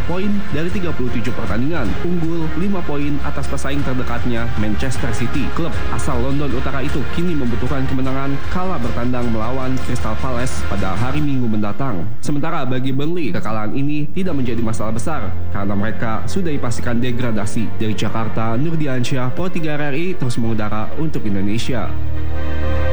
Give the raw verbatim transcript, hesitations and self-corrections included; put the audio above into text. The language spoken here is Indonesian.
poin dari tiga puluh tujuh pertandingan, unggul lima poin atas pesaing terdekatnya Manchester City. Klub asal London Utara itu kini membutuhkan kemenangan kala bertandang melawan Crystal Palace pada hari Minggu mendatang. Sementara bagi Burnley, kekalahan ini tidak menjadi masalah besar karena mereka sudah dipastikan degradasi. Dari Jakarta, Nurdiansyah, Pro tiga R R I terus mengudara untuk Indonesia.